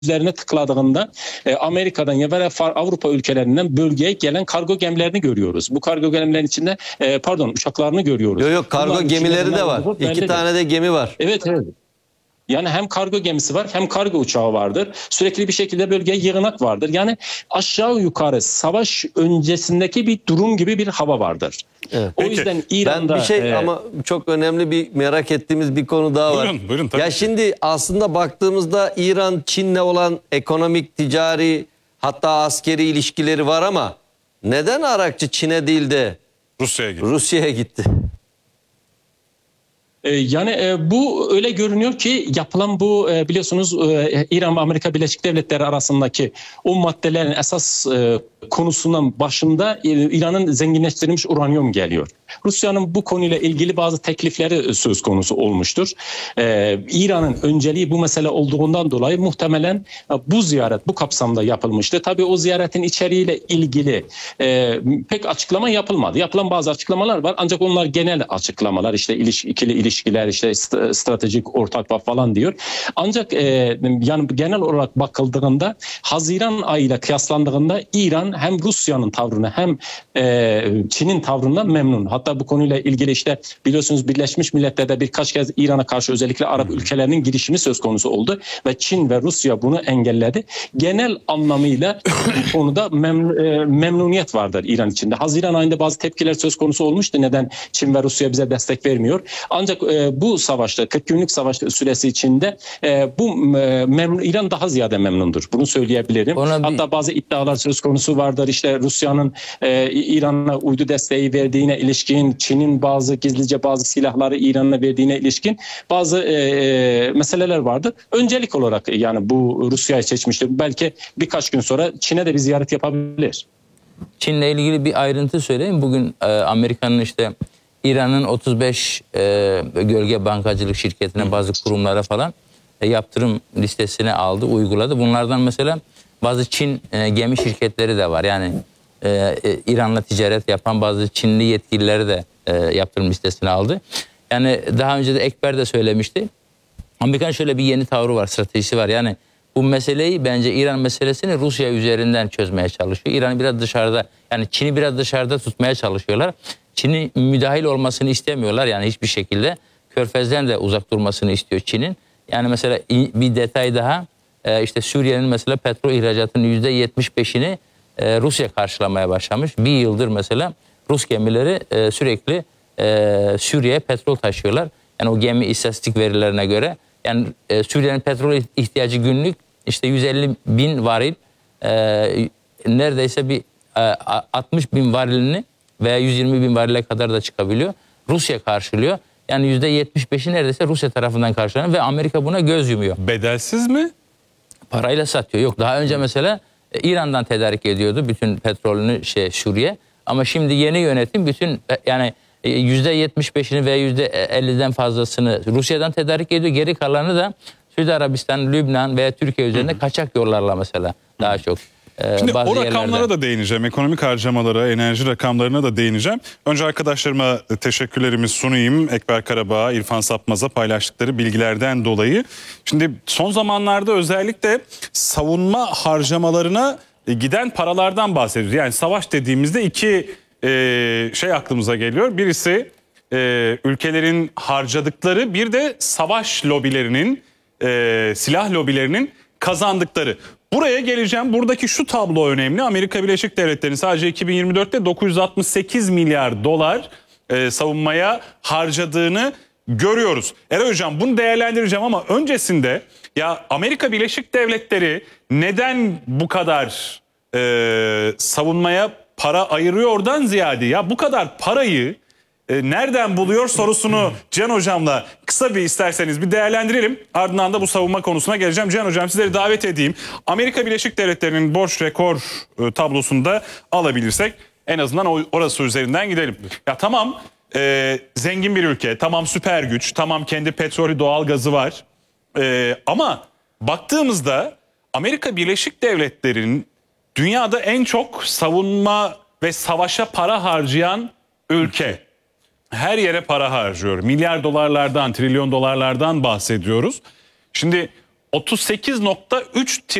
üzerine tıkladığında Amerika'dan ya veya Avrupa ülkelerinden bölgeye gelen kargo gemilerini görüyoruz. Bu kargo gemilerin içinde uçaklarını görüyoruz. Yok kargo bunların gemileri de var. İki tane de gemi var. Evet. Yani hem kargo gemisi var hem kargo uçağı vardır. Sürekli bir şekilde bölgeye yığınak vardır. Yani aşağı yukarı savaş öncesindeki bir durum gibi bir hava vardır. Evet. O yüzden İran'da... Ben bir şey ama çok önemli bir merak ettiğimiz bir konu daha var. Buyurun tabii. Ya şimdi aslında baktığımızda İran Çin'le olan ekonomik, ticari hatta askeri ilişkileri var ama neden Arakçı Çin'e değil de Rusya'ya gitti? Yani bu öyle görünüyor ki yapılan bu biliyorsunuz İran ve Amerika Birleşik Devletleri arasındaki o maddelerin esas konusunun başında İran'ın zenginleştirilmiş uranyum geliyor. Rusya'nın bu konuyla ilgili bazı teklifleri söz konusu olmuştur. İran'ın önceliği bu mesele olduğundan dolayı muhtemelen bu ziyaret bu kapsamda yapılmıştı. Tabii o ziyaretin içeriğiyle ilgili pek açıklama yapılmadı. Yapılan bazı açıklamalar var ancak onlar genel açıklamalar, işte ikili ilişkiler, işte stratejik ortaklık falan diyor. Ancak yani genel olarak bakıldığında Haziran ayıyla kıyaslandığında İran hem Rusya'nın tavrını hem Çin'in tavrından memnun. Hatta bu konuyla ilgili işte biliyorsunuz Birleşmiş Milletler'de birkaç kez İran'a karşı özellikle Arap ülkelerinin girişimi söz konusu oldu ve Çin ve Rusya bunu engelledi. Genel anlamıyla bu konuda memnuniyet vardır İran içinde. Haziran ayında bazı tepkiler söz konusu olmuştu. Neden Çin ve Rusya bize destek vermiyor? Ancak bu savaşta 40 günlük savaş süresi içinde İran daha ziyade memnundur. Bunu söyleyebilirim. Hatta bazı iddialar söz konusu vardır. İşte Rusya'nın İran'a uydu desteği verdiğine ilişkin, Çin'in gizlice bazı silahları İran'a verdiğine ilişkin bazı meseleler vardı. Öncelik olarak yani bu Rusya'yı seçmiştir. Belki birkaç gün sonra Çin'e de bir ziyaret yapabilir. Çin'le ilgili bir ayrıntı söyleyeyim. Bugün Amerika'nın işte İran'ın 35 gölge bankacılık şirketine, bazı kurumlara falan yaptırım listesine aldı, uyguladı. Bunlardan mesela bazı Çin gemi şirketleri de var. Yani İran'la ticaret yapan bazı Çinli yetkilileri de yaptırım listesine aldı. Yani daha önce de Ekber de söylemişti. Amerika'nın şöyle bir yeni tavrı var, stratejisi var. Yani bu meseleyi, bence İran meselesini Rusya üzerinden çözmeye çalışıyor. İran'ı biraz dışarıda, yani Çin'i biraz dışarıda tutmaya çalışıyorlar. Çin'in müdahil olmasını istemiyorlar yani hiçbir şekilde. Körfez'den de uzak durmasını istiyor Çin'in. Yani mesela bir detay daha, işte Suriye'nin mesela petrol ihracatının %75'ini Rusya karşılamaya başlamış. Bir yıldır mesela Rus gemileri sürekli Suriye'ye petrol taşıyorlar. Yani o gemi istatistik verilerine göre. Yani Suriye'nin petrol ihtiyacı günlük işte 150 bin varil, neredeyse bir 60 bin varilini veya 120 bin varile kadar da çıkabiliyor. Rusya karşılıyor. Yani %75'i neredeyse Rusya tarafından karşılanıyor ve Amerika buna göz yumuyor. Bedelsiz mi? Parayla satıyor. Yok, daha önce mesela İran'dan tedarik ediyordu bütün petrolünü Suriye. Ama şimdi yeni yönetim bütün yani %75'ini ve %50'den fazlasını Rusya'dan tedarik ediyor. Geri kalanı da Suudi Arabistan, Lübnan veya Türkiye üzerinde kaçak yollarla mesela daha çok. Şimdi o rakamlara da değineceğim. Ekonomik harcamalara, enerji rakamlarına da değineceğim. Önce arkadaşlarıma teşekkürlerimi sunayım. Ekber Karabağ, İrfan Sapmaz'a paylaştıkları bilgilerden dolayı. Şimdi son zamanlarda özellikle savunma harcamalarına giden paralardan bahsediyoruz. Yani savaş dediğimizde iki şey aklımıza geliyor. Birisi ülkelerin harcadıkları, bir de savaş lobilerinin, silah lobilerinin kazandıkları. Buraya geleceğim. Buradaki şu tablo önemli. Amerika Birleşik Devletleri'nin sadece 2024'te 968 milyar dolar savunmaya harcadığını görüyoruz. Eray Hocam, bunu değerlendireceğim ama öncesinde ya Amerika Birleşik Devletleri neden bu kadar savunmaya para ayırıyordan ziyade ya bu kadar parayı nereden buluyor sorusunu Can Hocam'la kısa bir isterseniz bir değerlendirelim. Ardından da bu savunma konusuna geleceğim. Can Hocam, sizleri davet edeyim. Amerika Birleşik Devletleri'nin borç rekor tablosunu da alabilirsek en azından orası üzerinden gidelim. Ya tamam, zengin bir ülke, tamam süper güç, tamam kendi petrolü, doğal gazı var. Ama baktığımızda Amerika Birleşik Devletleri'nin dünyada en çok savunma ve savaşa para harcayan ülke. Her yere para harcıyor. Milyar dolarlardan, trilyon dolarlardan bahsediyoruz. Şimdi 38.3